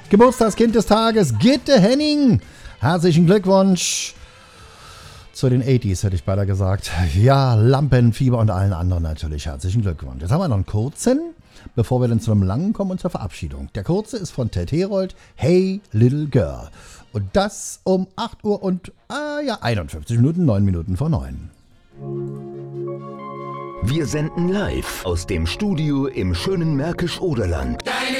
Geburtstagskind des Tages, Gitte Henning. Herzlichen Glückwunsch zu den 80s, hätte ich beinahe gesagt. Ja, Lampenfieber und allen anderen natürlich. Herzlichen Glückwunsch. Jetzt haben wir noch einen kurzen, bevor wir dann zu einem langen kommen und zur Verabschiedung. Der kurze ist von Ted Herold, Hey Little Girl. Und das um 8 Uhr und 51 Minuten, 9 Minuten vor 9. Wir senden live aus dem Studio im schönen Märkisch-Oderland. Deine